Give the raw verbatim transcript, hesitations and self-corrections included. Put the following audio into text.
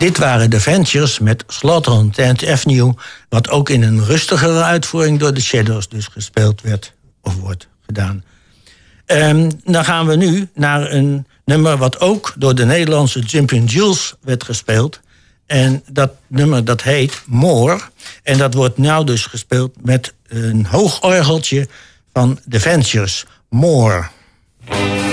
Dit waren de Ventures met Slaughter on tenth Avenue... wat ook in een rustigere uitvoering door de Shadows dus gespeeld werd of wordt gedaan. Um, dan gaan we nu naar een nummer wat ook door de Nederlandse Jumpin' Jules werd gespeeld. En dat nummer dat heet More. En dat wordt nou dus gespeeld met een hoog orgeltje van The Ventures. More.